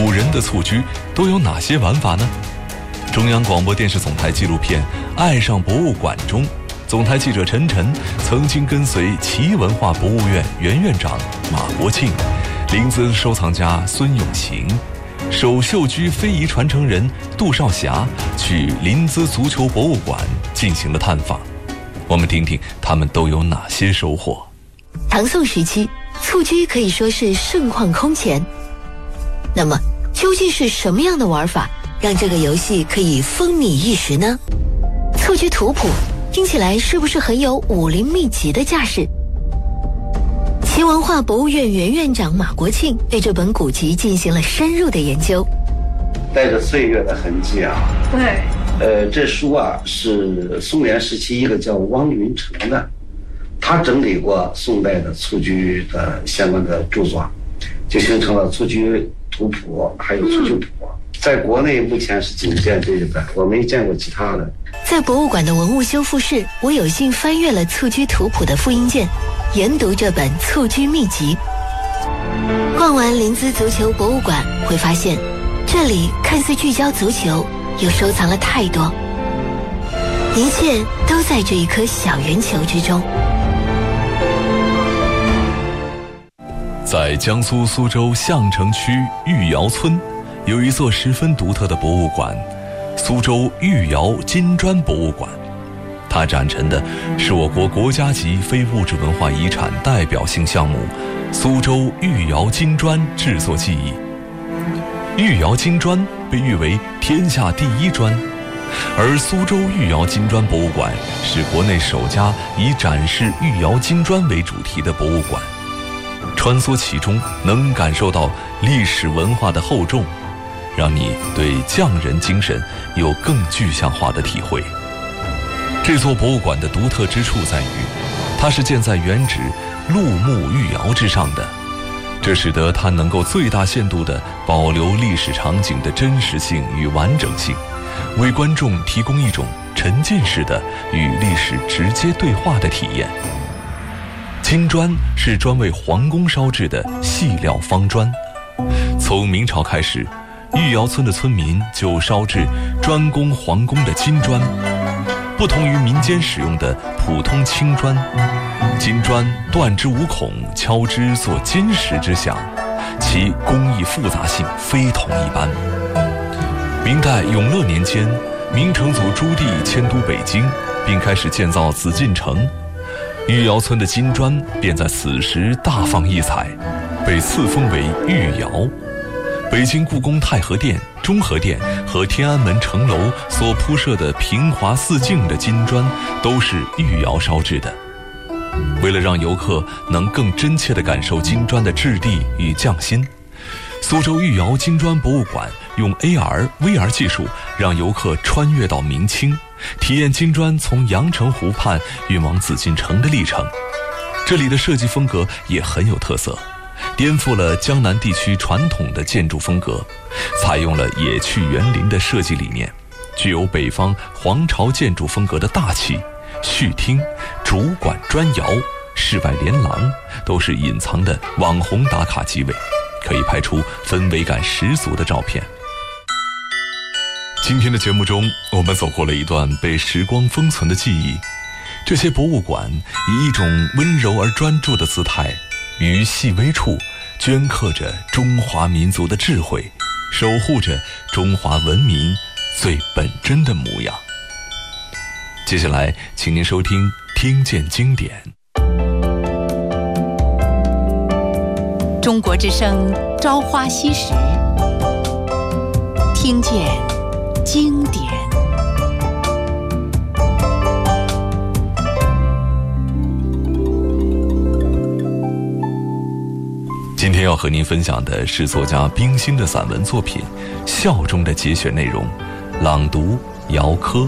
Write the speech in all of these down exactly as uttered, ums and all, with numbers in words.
古人的蹴鞠都有哪些玩法呢？中央广播电视总台纪录片《爱上博物馆》中，总台记者陈晨曾经跟随齐文化博物院原院长马国庆、临淄收藏家孙永行、首秀居非遗传承人杜少霞去临淄足球博物馆进行了探访。我们听听他们都有哪些收获。 唐宋时期，蹴鞠可以说是盛况空前。那么，究竟是什么样的玩法，让这个游戏可以风靡一时呢？蹴鞠图谱听起来是不是很有武林秘籍的架势？齐文化博物院原院长马国庆对这本古籍进行了深入的研究。 带着岁月的痕迹啊。 对。 呃，这书啊是宋元时期一个叫汪云成的，他整理过宋代的蹴鞠的相关的著作，就形成了蹴鞠图谱，还有蹴鞠谱。嗯，在国内目前是仅见这一本，我没见过其他的。 在博物馆的文物修复室，我有幸翻阅了蹴鞠图谱的复印件，研读这本蹴鞠秘籍。逛完临淄足球博物馆，会发现这里看似聚焦足球，又收藏了太多，一切都在这一颗小圆球之中。 在江苏苏州相城区玉窑村，有一座十分独特的博物馆——苏州玉窑金砖博物馆。它展陈的是我国国家级非物质文化遗产代表性项目苏州玉窑金砖制作技艺。玉窑金砖被誉为天下第一砖，而苏州玉窑金砖博物馆是国内首家以展示玉窑金砖为主题的博物馆。穿梭其中，能感受到历史文化的厚重，让你对匠人精神有更具象化的体会。这座博物馆的独特之处在于，它是建在原址陆木玉窑之上的，这使得它能够最大限度地保留历史场景的真实性与完整性，为观众提供一种沉浸式的与历史直接对话的体验。金砖是专为皇宫烧制的细料方砖，从明朝开始，玉窑村的村民就烧制专供皇宫的金砖。不同于民间使用的普通青砖，金砖断之无孔，敲之作金石之响，其工艺复杂性非同一般。明代永乐年间，明成祖朱棣迁都北京，并开始建造紫禁城，玉窑村的金砖便在此时大放异彩，被赐封为玉窑。北京故宫太和殿、中和殿和天安门城楼所铺设的平华四镜的金砖都是玉窑烧制的。为了让游客能更真切地感受金砖的质地与匠心，苏州玉窑金砖博物馆用 A R、V R 技术让游客穿越到明清，体验金砖从阳澄湖畔运往紫禁城的历程。这里的设计风格也很有特色，颠覆了江南地区传统的建筑风格，采用了野趣园林的设计理念，具有北方皇朝建筑风格的大气。序厅、主管砖窑、室外连廊都是隐藏的网红打卡机位，可以拍出氛围感十足的照片。今天的节目中，我们走过了一段被时光封存的记忆。这些博物馆以一种温柔而专注的姿态，于细微处镌刻着中华民族的智慧，守护着中华文明最本真的模样。接下来请您收听听见经典。 中国之声朝花夕拾，听见经典。 今天要和您分享的是作家冰心的散文作品《笑》中的节选内容，朗读姚科。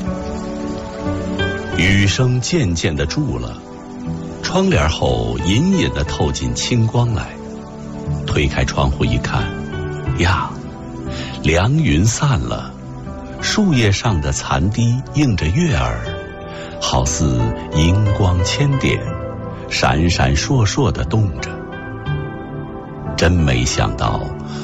雨声渐渐地住了，窗帘后隐隐地透进清光来。推开窗户一看，呀，凉云散了，树叶上的残滴映着月儿，好似银光千点，闪闪烁烁地动着。真没想到